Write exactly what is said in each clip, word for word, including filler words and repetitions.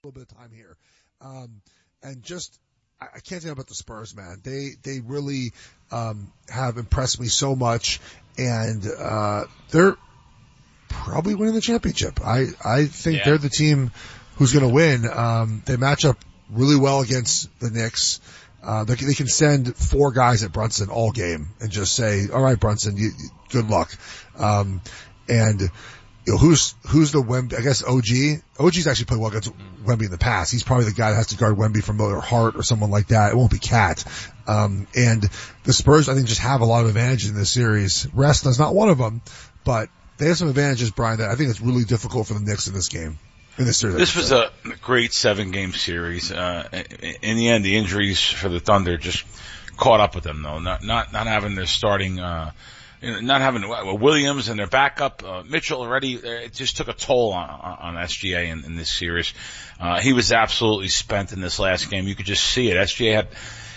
little bit of time here. Um, and just, I, I can't say about the Spurs, man. They, they really, um, have impressed me so much, and, uh, they're probably winning the championship. I, I think yeah. they're the team who's gonna win. Um, they match up really well against the Knicks. Uh, they, they can send four guys at Brunson all game and just say, all right, Brunson, you, good luck. Um, and, you know, who's, who's the Wemby? I guess O G. O G's actually played well against Wemby in the past. He's probably the guy that has to guard Wemby from Miller Hart or someone like that. It won't be Cat. Um, and the Spurs, I think, just have a lot of advantage in this series. Rest is not one of them, but they have some advantages, Brian, that I think it's really difficult for the Knicks in this game. In this series. This was a great seven-game series. Uh, in the end, the injuries for the Thunder just caught up with them, though. Not, not, not having their starting, uh, not having Williams and their backup, uh, Mitchell already, it just took a toll on, on S G A in, in this series. Uh, he was absolutely spent in this last game. You could just see it. S G A had,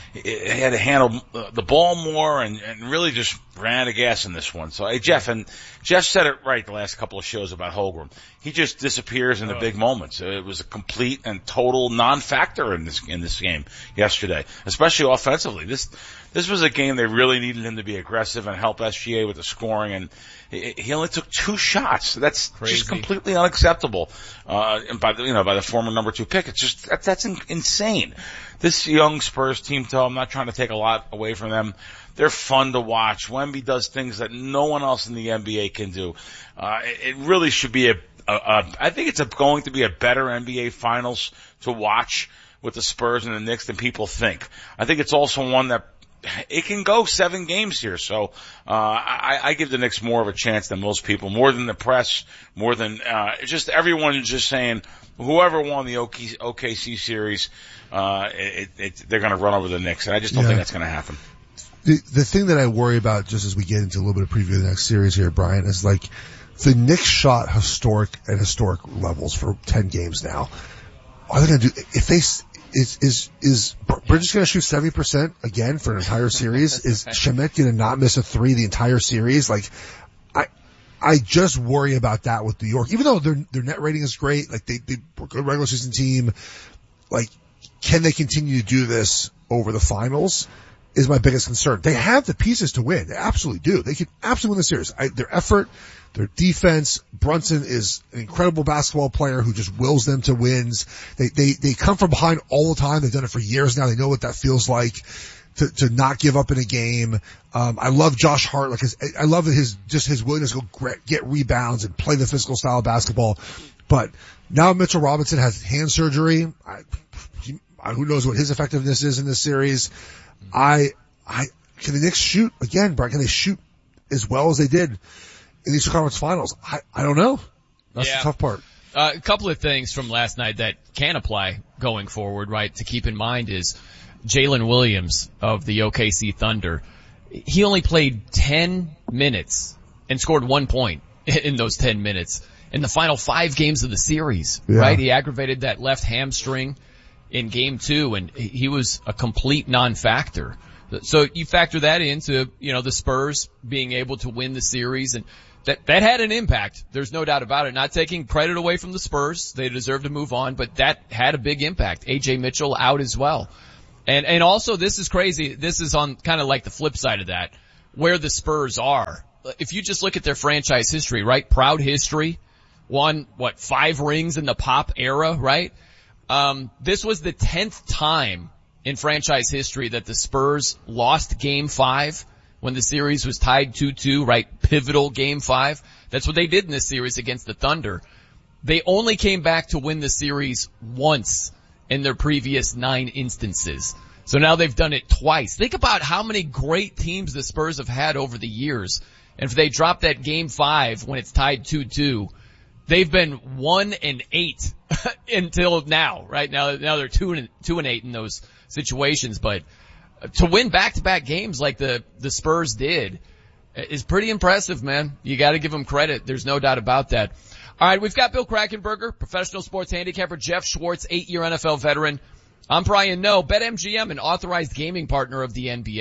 he had to handle the ball more and, and really just ran out of gas in this one. So, hey, Jeff, and Jeff said it right the last couple of shows about Holmgren. He just disappears in the big moments. It was a complete and total non-factor in this, in this game yesterday, especially offensively. This, this was a game they really needed him to be aggressive and help S G A with the scoring, and he only took two shots. That's Crazy. Just completely unacceptable, uh, and by the, you know, by the former number two pick. It's just, that, that's in, insane. This young Spurs team, though, I'm not trying to take a lot away from them. They're fun to watch. Wemby does things that no one else in the N B A can do. Uh, it, it really should be a, a, a, I think it's a, going to be a better N B A Finals to watch with the Spurs and the Knicks than people think. I think it's also one that it can go seven games here. So, uh, I, I give the Knicks more of a chance than most people, more than the press, more than, uh, just everyone just saying whoever won the O K C series, uh, it, it, they're going to run over the Knicks. And I just don't yeah. think that's going to happen. The, the thing that I worry about, just as we get into a little bit of preview of the next series here, Brian, is like the Knicks shot historic at historic levels for ten games now. Are they going to do, if they, is, is, is Bridges going to shoot seventy percent again for an entire series? Is Shamet going to not miss a three the entire series? Like, I, I just worry about that with New York. Even though their, their net rating is great, like they, they were a good regular season team, like, can they continue to do this over the finals? Is my biggest concern. They have the pieces to win. They absolutely do. They can absolutely win the series. I, their effort, their defense. Brunson is an incredible basketball player who just wills them to wins. They, they, they come from behind all the time. They've done it for years now. They know what that feels like to, to not give up in a game. Um, I love Josh Hart. Like his, I love his, just his willingness to go get rebounds and play the physical style of basketball. But now Mitchell Robinson has hand surgery. I, he, who knows what his effectiveness is in this series. I, I, can the Knicks shoot again, Brian? Can they shoot as well as they did in these conference finals? I, I don't know. That's yeah. the tough part. Uh, a couple of things from last night that can apply going forward, right, to keep in mind is Jalen Williams of the O K C Thunder. He only played ten minutes and scored one point in those ten minutes in the final five games of the series, yeah. right? He aggravated that left hamstring in game two, and he was a complete non-factor. So you factor that into, you know, the Spurs being able to win the series, and that, that had an impact. There's no doubt about it. Not taking credit away from the Spurs. They deserve to move on, but that had a big impact. A J Mitchell out as well. And, and also this is crazy. This is on kind of like the flip side of that, where the Spurs are. If you just look at their franchise history, right? Proud history. Won, what, five rings in the Pop era, right? Um, this was the tenth time in franchise history that the Spurs lost game five when the series was tied two two, right? Pivotal game five. That's what they did in this series against the Thunder. They only came back to win the series once in their previous nine instances. So now they've done it twice. Think about how many great teams the Spurs have had over the years. And if they drop that game five when it's tied two two, they've been one and eight until now, right? Now, now they're two and, two and eight in those situations, but to win back-to-back games like the, the Spurs did is pretty impressive, man. You gotta give them credit. There's no doubt about that. Alright, we've got Bill Krackomberger, professional sports handicapper, Jeff Schwartz, eight-year N F L veteran. I'm Brian Noe, BetMGM, an authorized gaming partner of the N B A.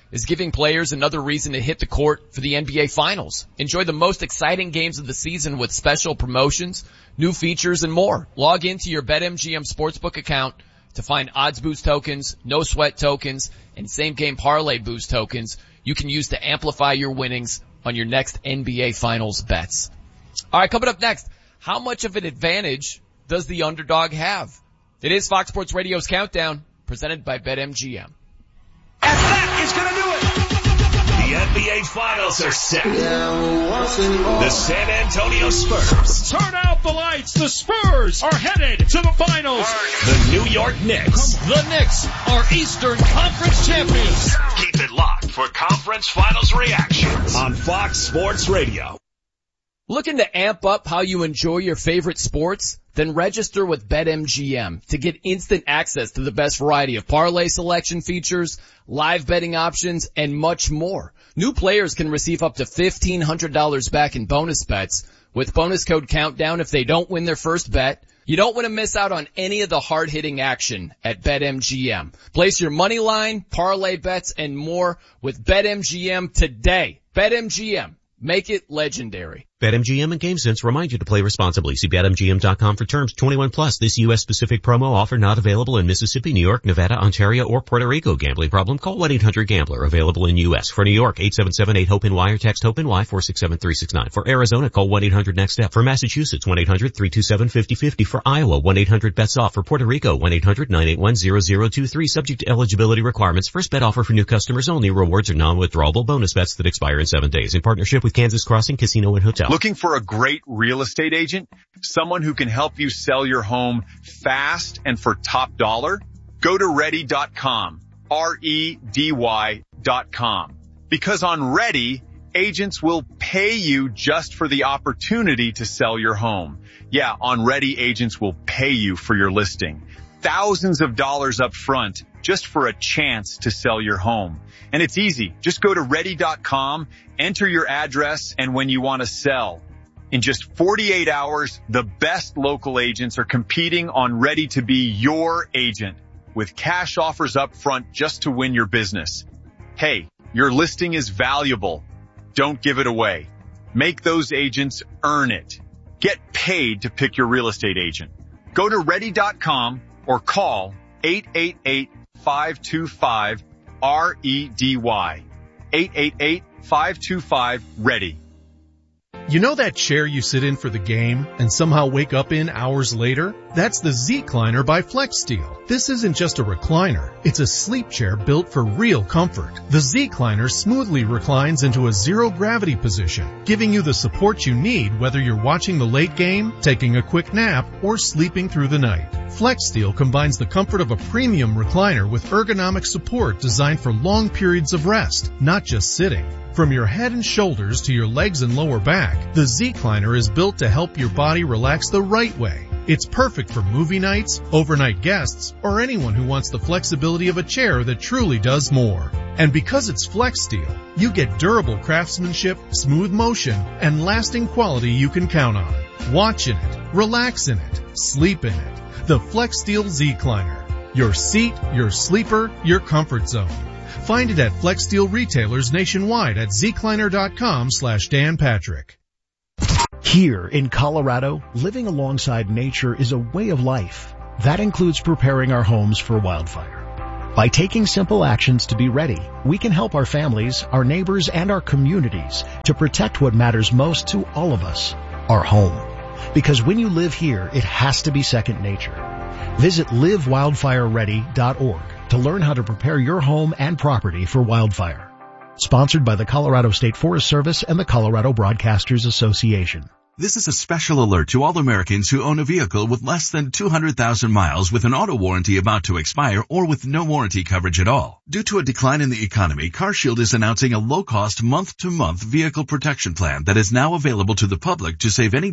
is giving players another reason to hit the court for the N B A Finals. Enjoy the most exciting games of the season with special promotions, new features, and more. Log into your BetMGM Sportsbook account to find odds boost tokens, no sweat tokens, and same game parlay boost tokens you can use to amplify your winnings on your next N B A Finals bets. All right, coming up next, how much of an advantage does the underdog have? It is Fox Sports Radio's Countdown, presented by BetMGM. And that is going to do it. The N B A Finals are set. The San Antonio Spurs. Turn out the lights. The Spurs are headed to the finals. The New York Knicks. The Knicks are Eastern Conference champions. Keep it locked for conference finals reactions on Fox Sports Radio. Looking to amp up how you enjoy your favorite sports? Then register with BetMGM to get instant access to the best variety of parlay selection features, live betting options, and much more. New players can receive up to fifteen hundred dollars back in bonus bets with bonus code Countdown if they don't win their first bet. You don't want to miss out on any of the hard-hitting action at BetMGM. Place your money line, parlay bets, and more with BetMGM today. BetMGM. Make it legendary. BetMGM and GameSense remind you to play responsibly. See Bet M G M dot com for terms. twenty-one plus. This U S specific promo offer not available in Mississippi, New York, Nevada, Ontario, or Puerto Rico. Gambling problem? Call one eight hundred gambler. Available in U S. For New York, eight seven seven eight hope N Y or text HOPE-NY four six seven three six nine. For Arizona, call one eight hundred next step. For Massachusetts, one eight hundred three two seven five zero five zero. For Iowa, one eight hundred bets off. For Puerto Rico, one eight hundred nine eight one zero zero two three. Subject to eligibility requirements. First bet offer for new customers only. Rewards are non-withdrawable bonus bets that expire in seven days. In partnership with Kansas Crossing Casino and Hotel. Looking for a great real estate agent? Someone who can help you sell your home fast and for top dollar? Go to ready dot com. R E D Y dot com. Because on Ready, agents will pay you just for the opportunity to sell your home. Yeah, on Ready, agents will pay you for your listing. Thousands of dollars up front just for a chance to sell your home. And it's easy. Just go to ready dot com, enter your address, and when you want to sell. In just forty-eight hours, the best local agents are competing on Ready to be your agent with cash offers up front just to win your business. Hey, your listing is valuable. Don't give it away. Make those agents earn it. Get paid to pick your real estate agent. Go to ready dot com or call eight eight eight, five two five, R E D Y. eight eight eight, five two five, READY. You know that chair you sit in for the game and somehow wake up in hours later? That's the Z-Cliner by FlexSteel. This isn't just a recliner. It's a sleep chair built for real comfort. The Z-Cliner smoothly reclines into a zero-gravity position, giving you the support you need whether you're watching the late game, taking a quick nap, or sleeping through the night. FlexSteel combines the comfort of a premium recliner with ergonomic support designed for long periods of rest, not just sitting. From your head and shoulders to your legs and lower back, the Z-Cliner is built to help your body relax the right way. It's perfect for movie nights, overnight guests, or anyone who wants the flexibility of a chair that truly does more. And because it's FlexSteel, you get durable craftsmanship, smooth motion, and lasting quality you can count on. Watch in it, relax in it, sleep in it. The FlexSteel Z-Cliner. Your seat, your sleeper, your comfort zone. Find it at FlexSteel retailers nationwide at zcliner dot com slash Dan Patrick. Here in Colorado, living alongside nature is a way of life. That includes preparing our homes for wildfire. By taking simple actions to be ready, we can help our families, our neighbors, and our communities to protect what matters most to all of us, our home. Because when you live here, it has to be second nature. Visit live wildfire ready dot org to learn how to prepare your home and property for wildfire. Sponsored by the Colorado State Forest Service and the Colorado Broadcasters Association. This is a special alert to all Americans who own a vehicle with less than two hundred thousand miles with an auto warranty about to expire or with no warranty coverage at all. Due to a decline in the economy, CarShield is announcing a low-cost month-to-month vehicle protection plan that is now available to the public to save any